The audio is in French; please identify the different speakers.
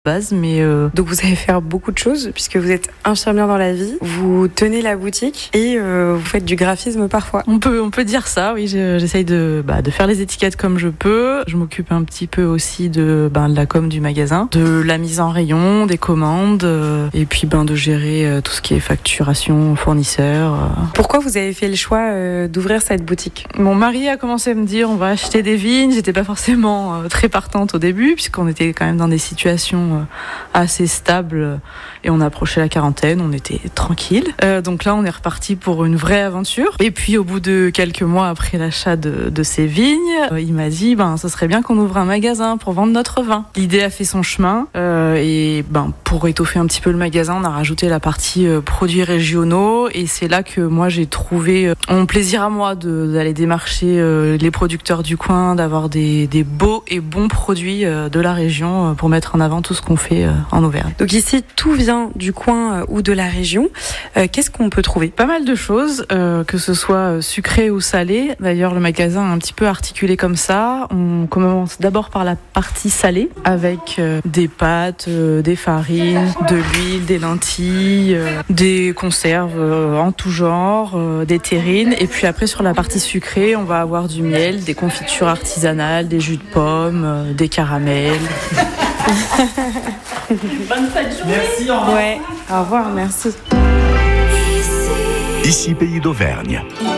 Speaker 1: base, mais
Speaker 2: Donc vous savez faire beaucoup de choses puisque vous êtes infirmière dans la vie, vous tenez la boutique et vous faites du graphisme parfois.
Speaker 1: on peut dire ça, oui. J'essaye de faire les étiquettes comme je peux. Je m'occupe un petit peu aussi de la com du magasin, de la mise en rayon, des commandes, et puis de gérer tout ce qui est facturation, fournisseurs.
Speaker 2: Pourquoi vous avez fait le choix d'ouvrir cette boutique?
Speaker 1: Mon mari a commencé à me dire on va acheter des vignes. J'étais pas forcément très partante au début puisqu'on était quand même dans des situations assez stable et on approchait la quarantaine, on était tranquille. Donc là, on est reparti pour une vraie aventure. Et puis, au bout de quelques mois après l'achat de ces vignes, il m'a dit, ce serait bien qu'on ouvre un magasin pour vendre notre vin. L'idée a fait son chemin et pour étoffer un petit peu le magasin, on a rajouté la partie produits régionaux et c'est là que moi j'ai trouvé mon plaisir à moi d'aller démarcher les producteurs du coin, d'avoir des beaux et bons produits de la région pour mettre en avant tout ce qu'on fait en Auvergne.
Speaker 2: Donc ici, tout vient du coin ou de la région. Qu'est-ce qu'on peut trouver?
Speaker 1: Pas mal de choses, que ce soit sucré ou salé. D'ailleurs, le magasin est un petit peu articulé comme ça. On commence d'abord par la partie salée, avec des pâtes, des farines, de l'huile, des lentilles, des conserves en tout genre, des terrines. Et puis après, sur la partie sucrée, on va avoir du miel, des confitures artisanales, des jus de pommes, des caramels.
Speaker 2: Bonne fête de journée.
Speaker 3: Merci, au revoir.
Speaker 2: Ouais, au revoir, merci.
Speaker 4: Ici Pays d'Auvergne.